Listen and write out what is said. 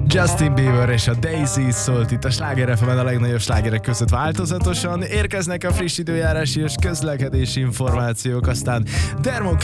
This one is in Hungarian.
Justin Bieber és a Daisy szólt itt a Sláger FM-en a legnagyobb slágerek között változatosan. Érkeznek a friss időjárási és közlekedési információk, aztán Dermot